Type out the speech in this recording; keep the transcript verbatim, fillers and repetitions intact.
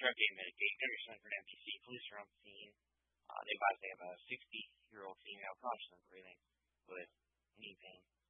Drug aid medication. Got your Stanford M P C. Police are on the scene. Uh, they advise they have a sixty-year-old female, conscious and breathing, with knee pain.